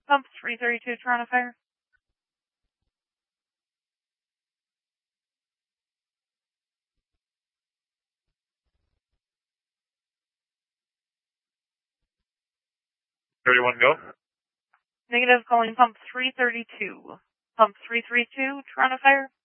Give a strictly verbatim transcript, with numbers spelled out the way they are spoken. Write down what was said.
Pump three thirty-two, Toronto Fire. thirty-one, go. Negative, calling pump three thirty-two. Pump three thirty-two, Toronto Fire.